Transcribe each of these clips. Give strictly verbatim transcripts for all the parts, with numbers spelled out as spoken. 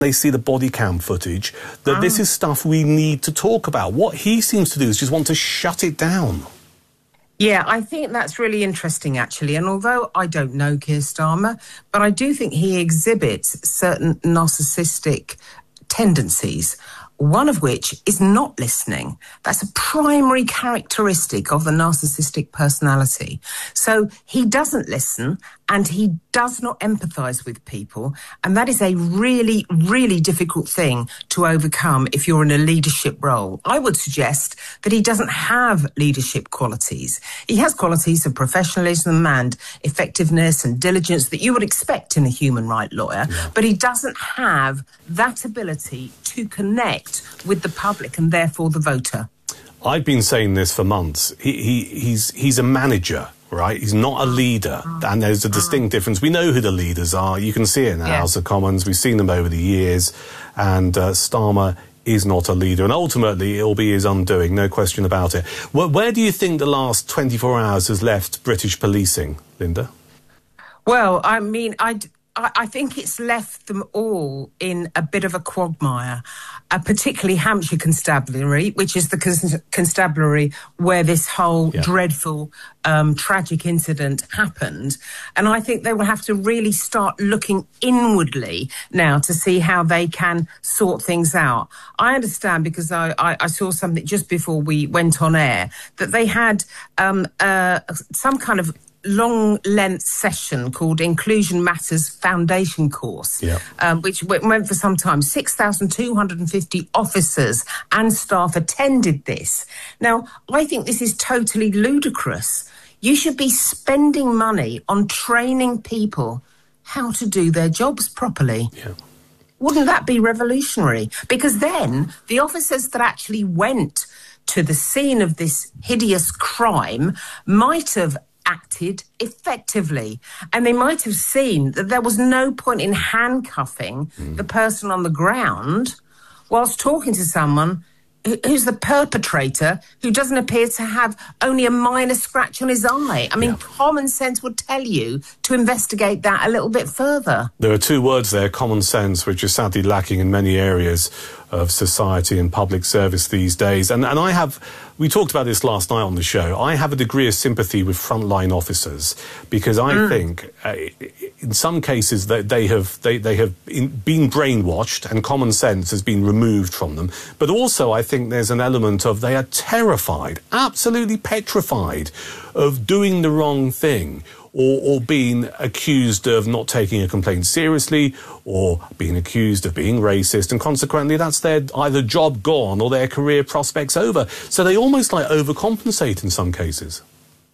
they see the body cam footage, that oh. this is stuff we need to talk about. What he seems to do is just want to shut it down. Yeah, I think that's really interesting, actually. And although I don't know Keir Starmer, but I do think he exhibits certain narcissistic tendencies, one of which is not listening. That's a primary characteristic of the narcissistic personality. So he doesn't listen and he does not empathise with people. And that is a really, really difficult thing to overcome if you're in a leadership role. I would suggest that he doesn't have leadership qualities. He has qualities of professionalism and effectiveness and diligence that you would expect in a human rights lawyer, yeah. but he doesn't have that ability to connect with the public and therefore the voter. I've been saying this for months. He, he, he's, he's a manager, right? He's not a leader. Oh. And there's a distinct oh. difference. We know who the leaders are. You can see it in the yeah. House of Commons. We've seen them over the years. And uh, Starmer is not a leader. And ultimately, it'll be his undoing, no question about it. Where, where do you think the last twenty-four hours has left British policing, Linda? Well, I mean, I... I think it's left them all in a bit of a quagmire, uh, particularly Hampshire Constabulary, which is the cons- constabulary where this whole yeah. dreadful, um, tragic incident happened. And I think they will have to really start looking inwardly now to see how they can sort things out. I understand, because I, I, I saw something just before we went on air, that they had um, uh, some kind of long-length session called Inclusion Matters Foundation course, yeah. um, which went for some time. six thousand two hundred fifty officers and staff attended this. Now, I think this is totally ludicrous. You should be spending money on training people how to do their jobs properly. Yeah. Wouldn't that be revolutionary? Because then the officers that actually went to the scene of this hideous crime might have acted effectively, and they might have seen that there was no point in handcuffing mm. the person on the ground whilst talking to someone who's the perpetrator, who doesn't appear to have only a minor scratch on his eye. I mean, yeah. common sense would tell you to investigate that a little bit further. There are two words there, common sense, which is sadly lacking in many areas of society and public service these days. And, and I have, we talked about this last night on the show, I have a degree of sympathy with frontline officers, because I mm. think uh, in some cases that they have they, they have in, been brainwashed and common sense has been removed from them. But also I think there's an element of they are terrified, absolutely petrified of doing the wrong thing, or, or being accused of not taking a complaint seriously, or being accused of being racist, and consequently that's their either job gone or their career prospects over. So they almost like overcompensate in some cases.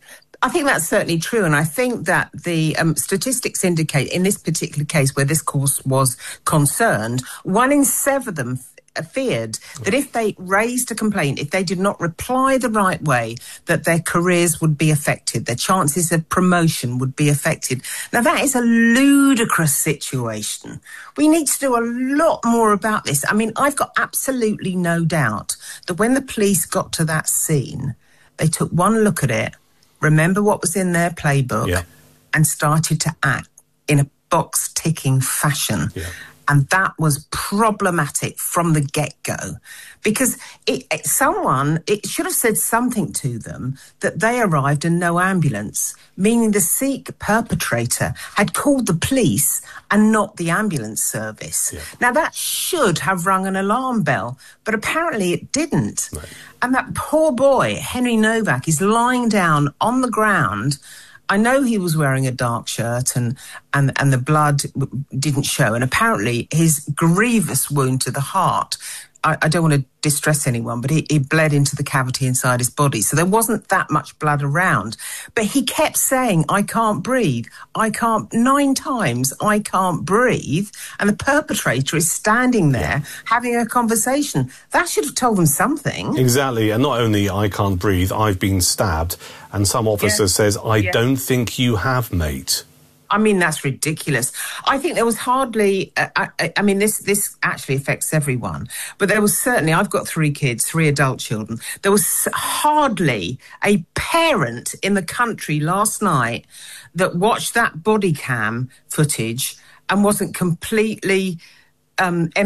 I think that's certainly true, and I think that the um, statistics indicate in this particular case where this course was concerned, one in seven of them feared that if they raised a complaint, if they did not reply the right way, that their careers would be affected, their chances of promotion would be affected. Now, that is a ludicrous situation. We need to do a lot more about this. I mean, I've got absolutely no doubt that when the police got to that scene, they took one look at it, remember what was in their playbook, yeah. and started to act in a box-ticking fashion. Yeah. And that was problematic from the get-go, because it, it, someone, it should have said something to them that they arrived and no ambulance, meaning the Sikh perpetrator had called the police and not the ambulance service. Yeah. Now, that should have rung an alarm bell, but apparently it didn't. Right. And that poor boy, Henry Novak, is lying down on the ground. I know he was wearing a dark shirt and, and, and the blood didn't show. And apparently his grievous wound to the heart, I, I don't want to distress anyone, but he, he bled into the cavity inside his body. So there wasn't that much blood around. But he kept saying, I can't breathe. I can't, nine times, I can't breathe. And the perpetrator is standing there yeah. having a conversation. That should have told them something. Exactly. And not only I can't breathe, I've been stabbed. And some officer yeah. says, I yeah. don't think you have, mate. I mean, that's ridiculous. I think there was hardly, uh, I, I mean, this this actually affects everyone, but there was certainly, I've got three kids, three adult children, there was hardly a parent in the country last night that watched that body cam footage and wasn't completely um,